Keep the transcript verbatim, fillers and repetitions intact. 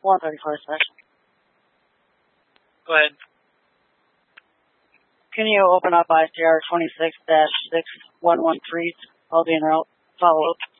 one thirty-four, sir. Go ahead. Can you open up I C R twenty-six dash six one one three? I'll be in route. Follow up.